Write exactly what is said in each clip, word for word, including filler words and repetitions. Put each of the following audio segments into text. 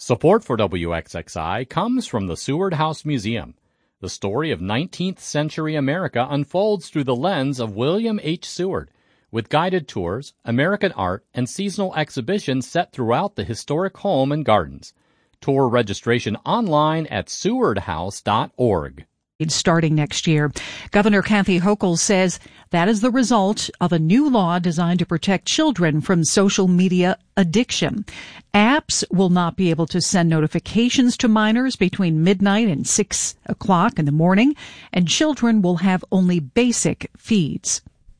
Support for W X X I comes from the Seward House Museum. The story of nineteenth century America unfolds through the lens of William H. Seward, with guided tours, American art, and seasonal exhibitions set throughout the historic home and gardens. Tour registration online at seward house dot org. Starting next year. Governor Kathy Hochul says that is the result of a new law designed to protect children from social media addiction. Apps will not be able to send notifications to minors between midnight and six o'clock in the morning, and children will have only basic feeds.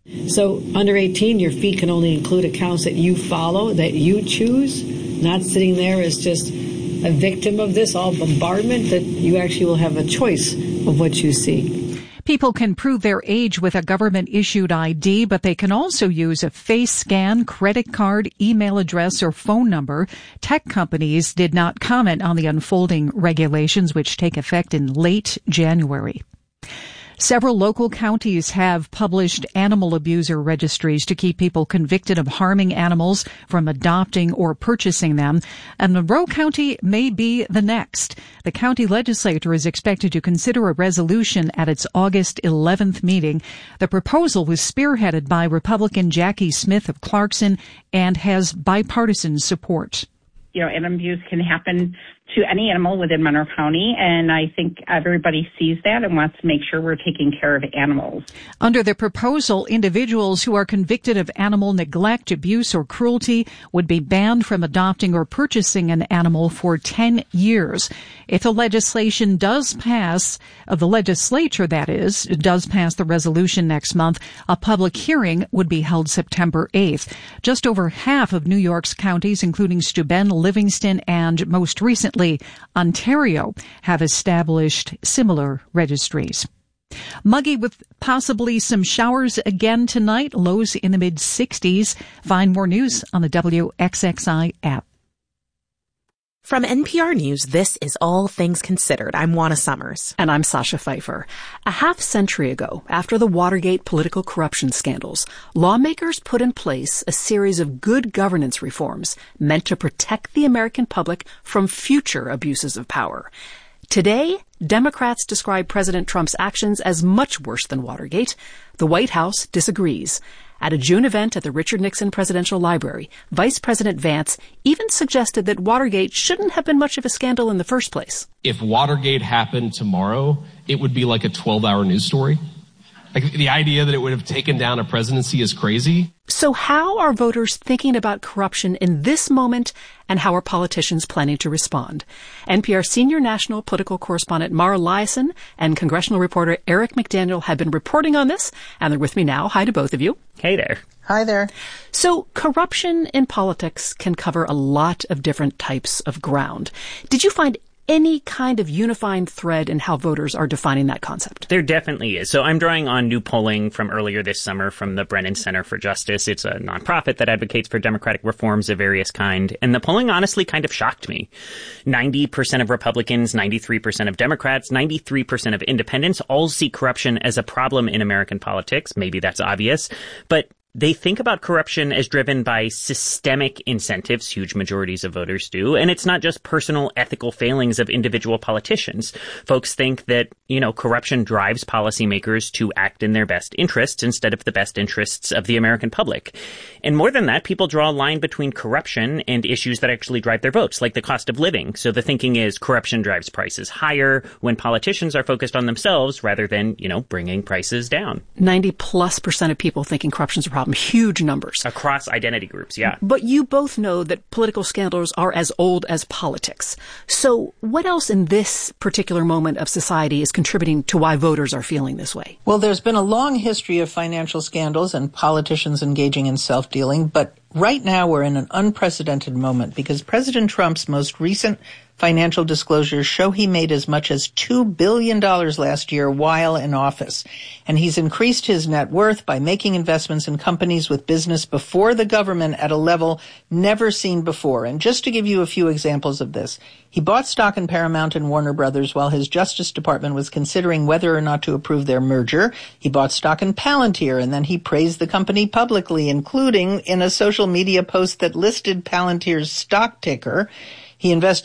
So under eighteen, your feed can only include accounts that you follow, that you choose, not sitting there as just a victim of this all bombardment, that you actually will have a choice of what you see. People can prove their age with a government-issued I D, but they can also use a face scan, credit card, email address, or phone number. Tech companies did not comment on the unfolding regulations, which take effect in late January. Several local counties have published animal abuser registries to keep people convicted of harming animals from adopting or purchasing them, and Monroe County may be the next. The county legislature is expected to consider a resolution at its August eleventh meeting. The proposal was spearheaded by Republican Jackie Smith of Clarkson and has bipartisan support. You know, animal abuse can happen to any animal within Monroe County, and I think everybody sees that and wants to make sure we're taking care of animals. Under the proposal, individuals who are convicted of animal neglect, abuse, or cruelty would be banned from adopting or purchasing an animal for ten years. If the legislation does pass, uh, the legislature, that is, does pass the resolution next month, a public hearing would be held September eighth. Just over half of New York's counties, including Steuben, Livingston, and most recently Ontario, have established similar registries. Muggy with possibly some showers again tonight, lows in the mid sixties. Find more news on the W X X I app. From N P R News, this is All Things Considered. I'm Juana Summers. And I'm Sasha Pfeiffer. A half century ago, after the Watergate political corruption scandals, lawmakers put in place a series of good governance reforms meant to protect the American public from future abuses of power. Today, Democrats describe President Trump's actions as much worse than Watergate. The White House disagrees. At a June event at the Richard Nixon Presidential Library, Vice President Vance even suggested that Watergate shouldn't have been much of a scandal in the first place. If Watergate happened tomorrow, it would be like a twelve-hour news story. Like, the idea that it would have taken down a presidency is crazy. So how are voters thinking about corruption in this moment, and how are politicians planning to respond? N P R senior national political correspondent Mara Liasson and congressional reporter Eric McDaniel have been reporting on this, and they're with me now. Hi to both of you. Hey there. Hi there. So corruption in politics can cover a lot of different types of ground. Did you find any kind of unifying thread in how voters are defining that concept? There definitely is. So I'm drawing on new polling from earlier this summer from the Brennan Center for Justice. It's a nonprofit that advocates for democratic reforms of various kind. And the polling honestly kind of shocked me. ninety percent of Republicans, ninety-three percent of Democrats, ninety-three percent of independents all see corruption as a problem in American politics. Maybe that's obvious, but they think about corruption as driven by systemic incentives, huge majorities of voters do, and it's not just personal ethical failings of individual politicians. Folks think that, you know, corruption drives policymakers to act in their best interests instead of the best interests of the American public. And more than that, people draw a line between corruption and issues that actually drive their votes, like the cost of living. So the thinking is corruption drives prices higher when politicians are focused on themselves rather than, you know, bringing prices down. ninety plus percent of people thinking corruption's a problem. Huge numbers. Across identity groups, yeah. But you both know that political scandals are as old as politics. So what else in this particular moment of society is contributing to why voters are feeling this way? Well, there's been a long history of financial scandals and politicians engaging in self-dealing, but right now we're in an unprecedented moment because President Trump's most recent financial disclosures show he made as much as two billion dollars last year while in office. And he's increased his net worth by making investments in companies with business before the government at a level never seen before. And just to give you a few examples of this, he bought stock in Paramount and Warner Brothers while his Justice Department was considering whether or not to approve their merger. He bought stock in Palantir, and then he praised the company publicly, including in a social media post that listed Palantir's stock ticker. He invested